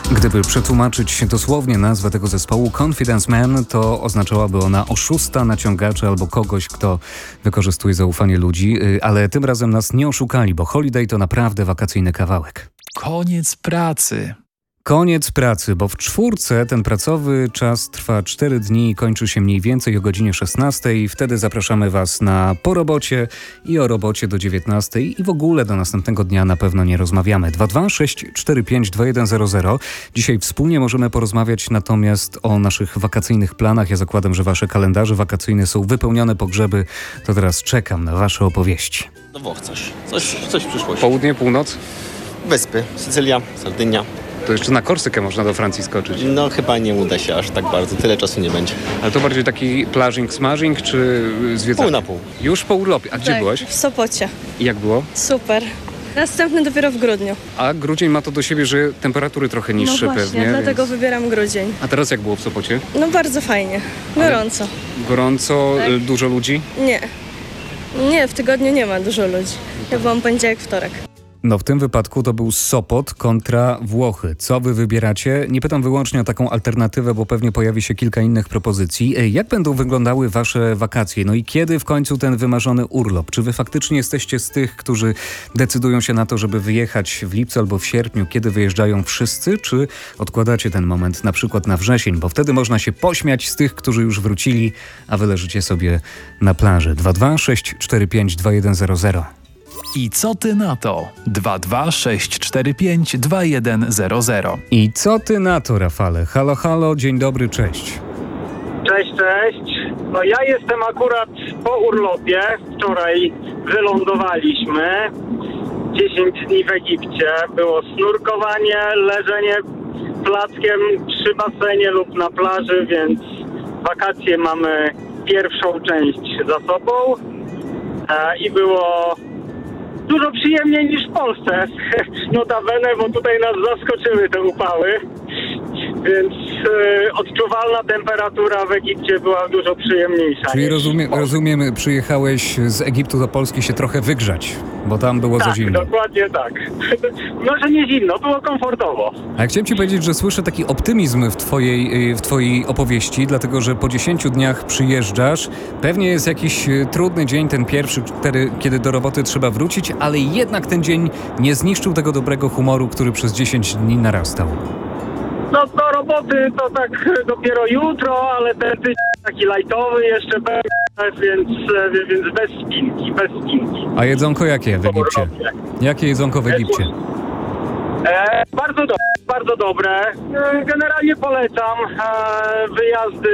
Gdyby przetłumaczyć dosłownie nazwę tego zespołu Confidence Man, to oznaczałaby ona oszusta, naciągacza albo kogoś, kto wykorzystuje zaufanie ludzi, ale tym razem nas nie oszukali, bo Holiday to naprawdę wakacyjny kawałek. Koniec pracy. Koniec pracy, bo w czwórce ten pracowy czas trwa 4 dni i kończy się mniej więcej o godzinie 16. Wtedy zapraszamy Was na po robocie i o robocie do 19. I w ogóle do następnego dnia na pewno nie rozmawiamy. 226452100. Dzisiaj wspólnie możemy porozmawiać natomiast o naszych wakacyjnych planach. Ja zakładam, że Wasze kalendarze wakacyjne są wypełnione pogrzeby. To teraz czekam na Wasze opowieści. No Włoch coś w przyszłości. Południe, północ? Wyspy, Sycylia, Sardynia. To jeszcze na Korsykę można do Francji skoczyć. No chyba nie uda się aż tak bardzo, tyle czasu nie będzie. Ale to bardziej taki plażing, smażing czy zwiedzanie? Pół na pół. Już po urlopie. A gdzie byłaś? W Sopocie. I jak było? Super. Następny dopiero w grudniu. A grudzień ma to do siebie, że temperatury trochę niższe No właśnie, pewnie. dlatego wybieram grudzień. A teraz jak było w Sopocie? No bardzo fajnie. Gorąco. Gorąco, Tak. dużo ludzi? Nie. Nie, w tygodniu nie ma dużo ludzi. Ja byłam poniedziałek, wtorek. No w tym wypadku to był Sopot kontra Włochy. Co wy wybieracie? Nie pytam wyłącznie o taką alternatywę, bo pewnie pojawi się kilka innych propozycji. Jak będą wyglądały wasze wakacje? No i kiedy w końcu ten wymarzony urlop? Czy wy faktycznie jesteście z tych, którzy decydują się na to, żeby wyjechać w lipcu albo w sierpniu, kiedy wyjeżdżają wszyscy? Czy odkładacie ten moment na przykład na wrzesień? Bo wtedy można się pośmiać z tych, którzy już wrócili, a wy leżycie sobie na plaży. 226452100. I co ty na to? 226452100. I co ty na to, Rafale? Halo, halo, dzień dobry, cześć. Cześć. No ja jestem akurat po urlopie. Wczoraj wylądowaliśmy. 10 dni w Egipcie. Było snurkowanie, leżenie plackiem przy basenie lub na plaży, więc wakacje mamy pierwszą część za sobą. I było dużo przyjemniej niż w Polsce. Notabene, bo tutaj nas zaskoczyły te upały. Więc odczuwalna temperatura w Egipcie była dużo przyjemniejsza. Czyli rozumiem, przyjechałeś z Egiptu do Polski się trochę wygrzać, bo tam było za zimno. Dokładnie tak. Może nie zimno, było komfortowo. A ja chciałem ci powiedzieć, że słyszę taki optymizm w twojej opowieści, dlatego że po 10 dniach przyjeżdżasz. Pewnie jest jakiś trudny dzień, ten pierwszy, kiedy do roboty trzeba wrócić, ale jednak ten dzień nie zniszczył tego dobrego humoru, który przez 10 dni narastał. No do roboty to tak dopiero jutro, ale ten tydzień taki lajtowy jeszcze będzie, więc bez spinki. A jedzonko jakie w Egipcie? Jakie jedzonko w Egipcie? Bardzo dobre. Generalnie polecam wyjazdy